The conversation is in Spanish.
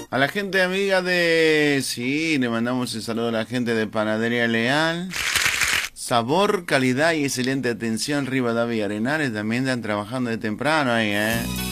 A la gente amiga de... Sí, le mandamos un saludo a la gente de Panadería Leal. Sabor, calidad y excelente atención. Rivadavia y Arenales también están trabajando de temprano ahí, ¿eh?